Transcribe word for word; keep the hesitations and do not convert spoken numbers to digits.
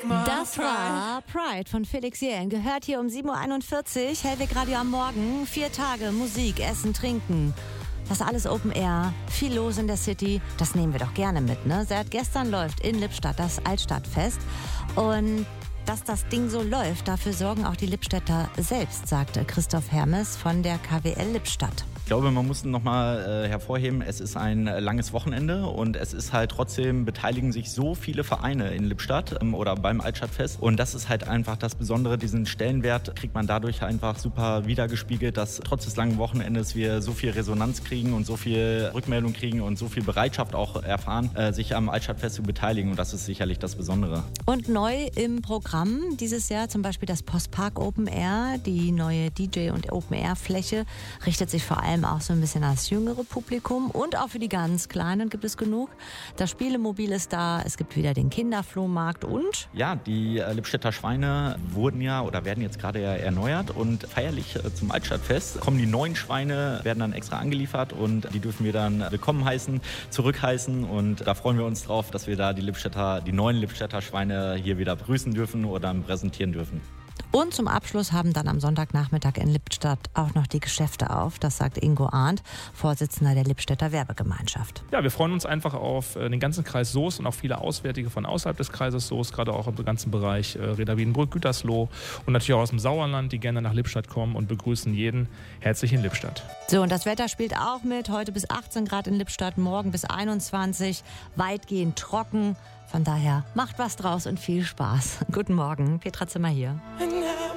Das war Pride von Felix Jähn. Gehört hier um sieben Uhr einundvierzig. Hellweg Radio am Morgen. Vier Tage Musik, Essen, Trinken. Das alles Open Air. Viel los in der City. Das nehmen wir doch gerne mit, ne? Seit gestern läuft in Lippstadt das Altstadtfest. Und dass das Ding so läuft, dafür sorgen auch die Lippstädter selbst, sagte Christoph Hermes von der K W L Lippstadt. Ich glaube, man muss nochmal äh, hervorheben, es ist ein äh, langes Wochenende und es ist halt trotzdem, beteiligen sich so viele Vereine in Lippstadt ähm, oder beim Altstadtfest. Und das ist halt einfach das Besondere, diesen Stellenwert kriegt man dadurch einfach super wiedergespiegelt, dass trotz des langen Wochenendes wir so viel Resonanz kriegen und so viel Rückmeldung kriegen und so viel Bereitschaft auch erfahren, äh, sich am Altstadtfest zu beteiligen. Und das ist sicherlich das Besondere. Und neu im Programm dieses Jahr zum Beispiel das Postpark Open Air, die neue D J- und Open Air Fläche, richtet sich vor allem auch so ein bisschen als jüngere Publikum und auch für die ganz Kleinen gibt es genug. Das Spielemobil ist da, es gibt wieder den Kinderflohmarkt und... Ja, die äh, Lippstädter Schweine wurden ja oder werden jetzt gerade ja erneuert und feierlich äh, zum Altstadtfest kommen die neuen Schweine, werden dann extra angeliefert und die dürfen wir dann willkommen heißen, zurückheißen und da freuen wir uns drauf, dass wir da die Lippstädter, die neuen Lippstädter Schweine hier wieder begrüßen dürfen oder präsentieren dürfen. Und zum Abschluss haben dann am Sonntagnachmittag in Lippstadt auch noch die Geschäfte auf. Das sagt Ingo Arndt, Vorsitzender der Lippstädter Werbegemeinschaft. Ja, wir freuen uns einfach auf den ganzen Kreis Soest und auch viele Auswärtige von außerhalb des Kreises Soest, gerade auch im ganzen Bereich Reda Wiedenbrück, Gütersloh und natürlich auch aus dem Sauerland, die gerne nach Lippstadt kommen und begrüßen jeden herzlich in Lippstadt. So, und das Wetter spielt auch mit. Heute bis achtzehn Grad in Lippstadt, morgen bis einundzwanzig, weitgehend trocken. Von daher macht was draus und viel Spaß. Guten Morgen, Petra Zimmer hier.